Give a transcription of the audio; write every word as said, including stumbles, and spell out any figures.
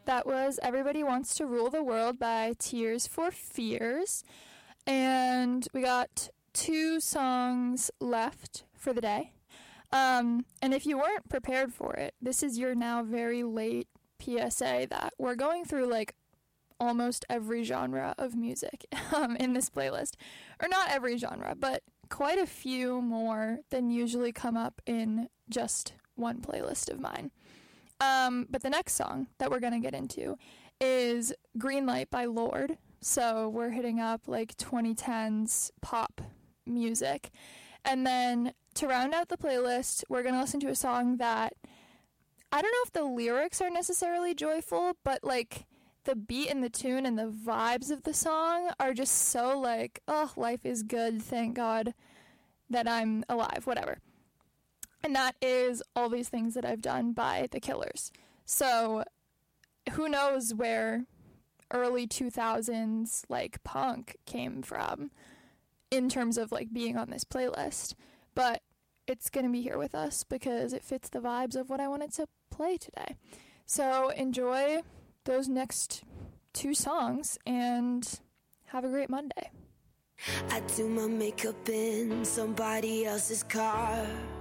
That was Everybody Wants to Rule the World by Tears for Fears. And we got two songs left for the day. Um, and if you weren't prepared for it, this is your now very late P S A that we're going through like almost every genre of music um, in this playlist. Or not every genre, but quite a few more than usually come up in just one playlist of mine. Um, but the next song that we're going to get into is Green Light by Lorde. So we're hitting up like twenty tens pop music. And then to round out the playlist, we're going to listen to a song that I don't know if the lyrics are necessarily joyful, but like the beat and the tune and the vibes of the song are just so like, oh, life is good, thank God that I'm alive, whatever. And that is All These Things That I've Done by The Killers. So who knows where early two thousands like punk came from in terms of like being on this playlist, but it's going to be here with us because it fits the vibes of what I wanted to play today. So enjoy those next two songs and have a great Monday. I do my makeup in somebody else's car.